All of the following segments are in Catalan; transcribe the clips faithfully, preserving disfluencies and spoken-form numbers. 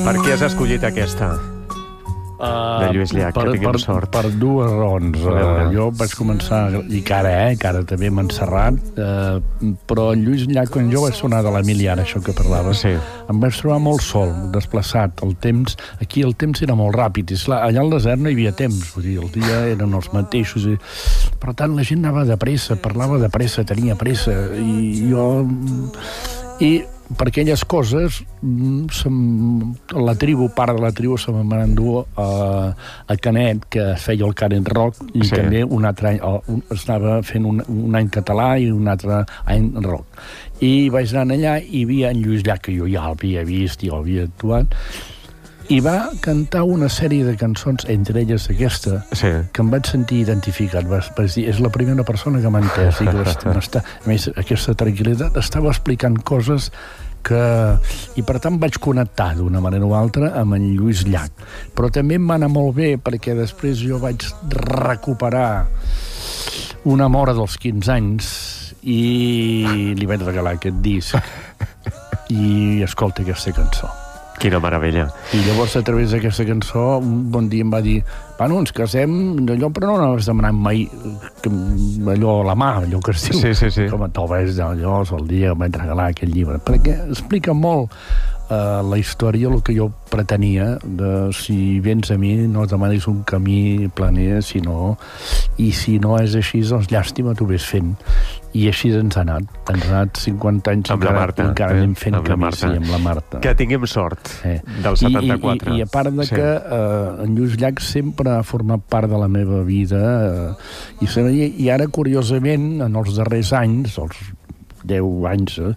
Per què has escollit aquesta? Uh, de Lluís Llach, per, que tinguem per, sort. Per dues raons. Uh, jo vaig començar, i que ara, eh, que ara també m'ha encerrat, uh, però en Lluís Llach, quan jo vaig sonar de l'Emiliana, això que parlava, sí. em vaig trobar molt sol, desplaçat. El temps, aquí el temps era molt ràpid. I, esclar, allà al desert no hi havia temps, vull dir, el dia eren els mateixos. I, per tant, la gent anava de pressa, parlava de pressa, tenia pressa, i jo... I per aquelles coses la tribu, part de la tribu se me'n van endur a, a Canet, que feia el Canet Rock, i sí. també un altre any un, estava fent un, un any català i un altre any rock, i vaig anar allà i hi havia en Lluís Llach, que jo ja l'havia vist i l'havia actuat, i va cantar una sèrie de cançons, entre elles aquesta, sí. que em vaig sentir identificat. Vaig, vaig dir, és la primera persona que m'ha entès. I que m'està, a més, aquesta tranquil·litat estava explicant coses que... I per tant vaig connectar d'una manera o altra amb en Lluís Llach. Però també em va anar molt bé perquè després jo vaig recuperar una mora dels quinze anys i li vaig regalar aquest disc i escolta aquesta cançó. Quina meravella. I llavors, a través d'aquesta cançó, un bon dia em va dir, bueno, ens casem d'allò, però no has demanat mai que, allò a la mà, allò que es diu. Sí, sí, sí. Com a toves d'allò, el dia que vaig regalar aquest llibre. Perquè explica molt uh, la història, el que jo pretenia, de si vens a mi, no demanis un camí planer, sinó... I si no és així, doncs llàstima, t'ho ves fent. I així ens ha anat. Ens ha anat cinquanta anys amb encara, la Marta, encara eh? anem fent amb camí, la sí, amb la Marta. Que tinguem sort, eh. del setanta-quatre. I, i, i a part de sí. que eh, en Lluís Llach sempre ha format part de la meva vida, eh, i, i ara, curiosament, en els darrers anys, els deu anys, eh,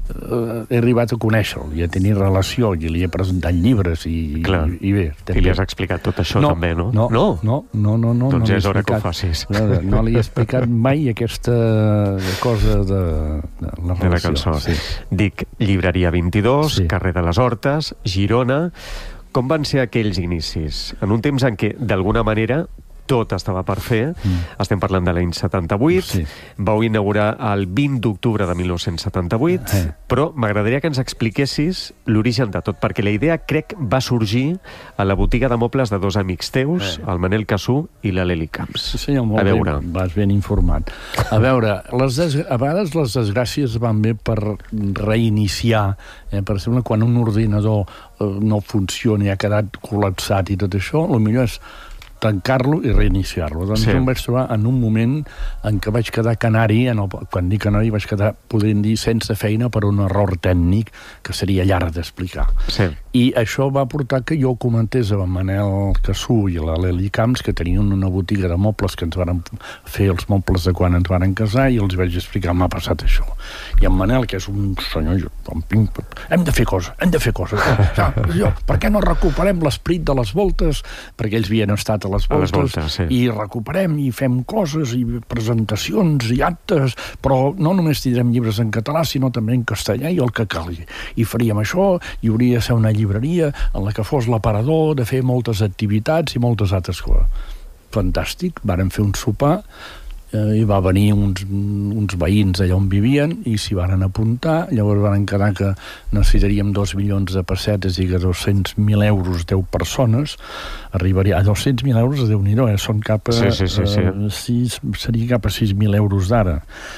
he arribat a conèixer-lo i a tenir relació, i li he presentat llibres i, Clar. i, i bé. I li has explicat tot això no, també, no? No, no, no, no, no, no doncs no ja és hora explicat, que ho facis. No, no li he explicat mai aquesta cosa de, de la relació. De la cançó. Sí. Dic, llibreria vint-i-dos, sí. carrer de les Hortes, Girona. Com van ser aquells inicis? En un temps en què, d'alguna manera, tot estava per fer. Mm. Estem parlant de l'any setanta-vuit. Sí. Vau inaugurar el vint d'octubre de mil nou-cents setanta-vuit, eh. però m'agradaria que ens expliquessis l'origen de tot, perquè la idea, crec, va sorgir a la botiga de mobles de dos amics teus, eh. el Manel Casú i la Leli Camps. Sí, senyor, molt a veure. Ben, vas ben informat. A veure, les des... a vegades les desgràcies van bé per reiniciar, eh? Per exemple, quan un ordinador eh, no funciona i ha quedat col·lapsat i tot això, el millor és tancar-lo i reiniciar-lo. Doncs sí. jo em vaig trobar en un moment en què vaig quedar canari, en el, quan dic canari vaig quedar, podríem dir, sense feina per un error tècnic que seria llarg d'explicar. Sí. I això va portar que jo comentés amb en Manel Casú i la Leli Camps, que tenien una botiga de mobles que ens van fer els mobles de quan ens van casar, i els vaig explicar, m'ha passat això. I en Manel, que és un senyor, hem de fer coses, hem de fer coses. Ja, jo, per què no recuperem l'esperit de les voltes? Perquè ells havien estat a les voltes, les voltes sí. i recuperem i fem coses i presentacions i actes, però no només tindrem llibres en català, sinó també en castellà i el que calgui. I faríem això, i hauria de ser una llibreria en la que fos l'aparador, de fer moltes activitats i moltes altres coses. Fantàstic, vàrem fer un sopar, eh, i va venir uns, uns veïns allà on vivien i s'hi varen apuntar. Llavors van quedar que necessitaríem dos milions de pessetes i que dos-cents mil euros, deu persones, arribaria a dos-cents mil euros, Déu-n'hi-do, eh? Són cap a... Sí, sí, sí, sí. Eh, sis, seria cap a sis mil euros d'ara.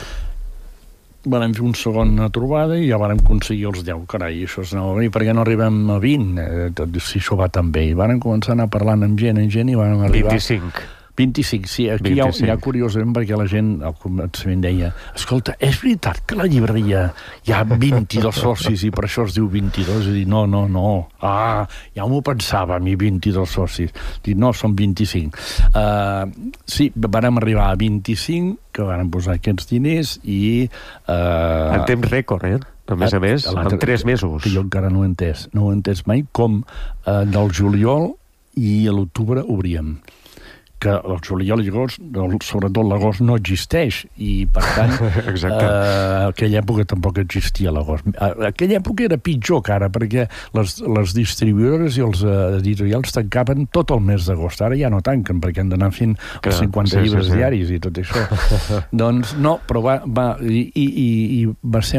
Vam fer una segona trobada i ja vam aconseguir els deu. Carai, això es anava bé, perquè no arribem a vint, eh, tot, si això va tan bé. I vam començar a anar parlant amb gent, amb gent, i vam arribar... vint-i-cinc. vint-i-cinc, sí. Aquí hi ha, hi ha curiosament, perquè la gent al començament deia, escolta, és veritat que la llibreria hi ha vint-i-dos socis i per això es diu vint-i-dos? I dic, no, no, no. Ah, ja m'ho pensava, a mi, vint-i-dos socis. Dic, no, són vint-i-cinc. Uh, sí, vàrem arribar a vint-i-cinc, que vàrem posar aquests diners i... Uh, en temps rècord, eh? A més a més, en tres mesos. Que jo encara no ho he entès. No ho he entès mai, com uh, del juliol i a l'octubre obríem. Que el juliol i l'agost, sobretot l'agost, no existeix, i per tant eh, aquella època tampoc existia l'agost. Aquella època era pitjor que ara, perquè les, les distribuïdores i els editorials tancaven tot el mes d'agost. Ara ja no tanquen, perquè han d'anar fent els cinquanta sí, llibres sí, sí. diaris i tot això. Doncs no, però va, va i, i, i va ser